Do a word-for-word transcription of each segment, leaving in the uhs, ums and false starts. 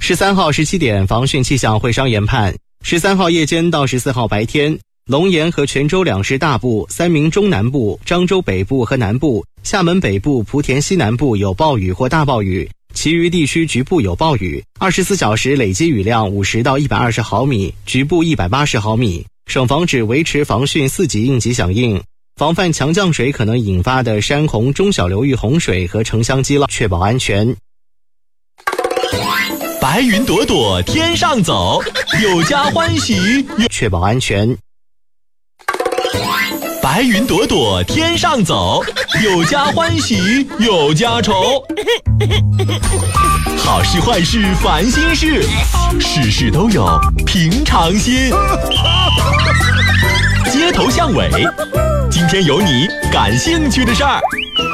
十三号十七点，防汛气象会商研判，十三号夜间到十四号白天，龙岩和泉州两市大部、三明中南部、漳州北部和南部、厦门北部、莆田西南部有暴雨或大暴雨，其余地区局部有暴雨，二十四小时累积雨量五十到一百二十毫米，局部一百八十毫米。省防指维持防汛四级应急响应，防范强降水可能引发的山洪中小流域洪水和城乡积涝，确保安全。 白云朵朵天上走，有家欢喜， 确保安全。 白云朵朵天上走，有家欢喜有家愁。好事坏事烦心事，事事都有平常心。街头巷尾，今天有你感兴趣的事儿。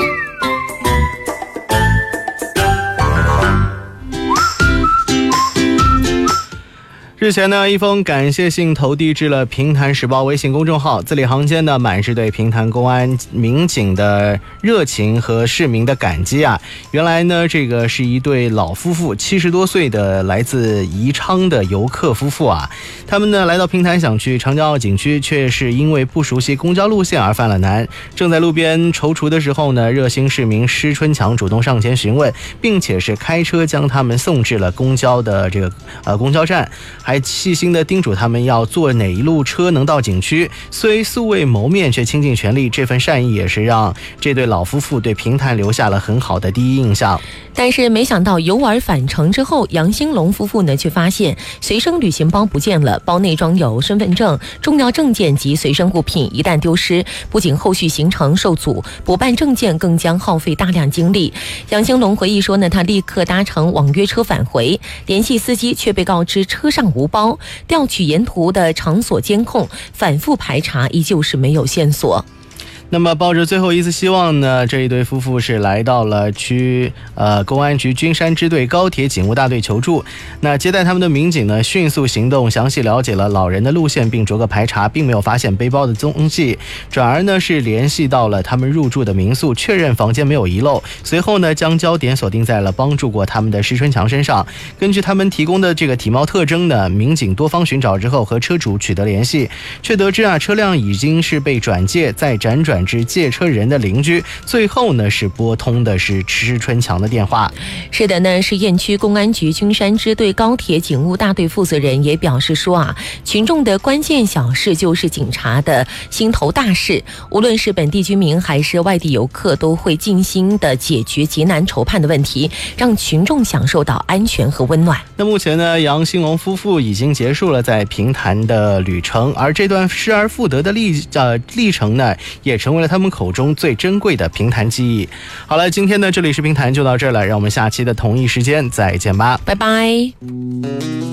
日前呢，一封感谢信投递至了平潭时报微信公众号，字里行间呢满是对平潭公安民警的热情和市民的感激啊。原来呢，这个是一对老夫妇，七十多岁的来自宜昌的游客夫妇啊。他们呢来到平潭想去长江澳景区，却是因为不熟悉公交路线而犯了难。正在路边踌躇的时候呢，热心市民施春强主动上前询问，并且是开车将他们送至了公交的这个呃公交站。还细心地叮嘱他们要坐哪一路车能到景区，虽素未谋面却倾尽全力，这份善意也是让这对老夫妇对平潭留下了很好的第一印象。 但是没想到游玩返程之后，杨兴龙夫妇呢却发现随身旅行包不见了，包内装有身份证、重要证件及随身物品，一旦丢失，不仅后续行程受阻，补办证件更将耗费大量精力。杨兴龙回忆说呢，他立刻搭乘网约车返回，联系司机却被告知车上无包，调取沿途的场所监控，反复排查，依旧是没有线索。 那么抱着最后一丝希望呢，这一对夫妇是来到了区呃公安局君山支队高铁警务大队求助。那接待他们的民警呢迅速行动，详细了解了老人的路线，并逐个排查，并没有发现背包的踪迹，转而呢是联系到了他们入住的民宿，确认房间没有遗漏。随后呢将焦点锁定在了帮助过他们的施春强身上。根据他们提供的这个体貌特征呢，民警多方寻找之后和车主取得联系，却得知啊车辆已经是被转借，再辗转至借车人的邻居，最后呢是拨通的是施春强的电话。 是的呢，是雁区公安局君山支队高铁警务大队负责人也表示说啊，群众的关键小事就是警察的心头大事，无论是本地居民还是外地游客，都会尽心的解决急难愁盼的问题，让群众享受到安全和温暖。 那目前呢，杨兴龙夫妇已经结束了在平潭的旅程，而这段失而复得的历呃历程呢，也成为了他们口中最珍贵的平潭记忆。好了，今天呢这里是平潭就到这儿了，让我们下期的同一时间再见吧， 拜拜。